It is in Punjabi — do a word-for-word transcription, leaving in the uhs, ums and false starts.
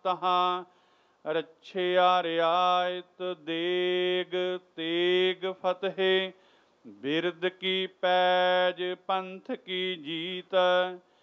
ਤਹਾਂ ਰੱਛਿਆ ਰਿਆਇਤ ਦੇਗ ਤੇਗ ਫਤਿਹ। ਬਿਰਦ ਕੀ ਪੈਜ ਪੰਥ ਕੀ ਜੀਤ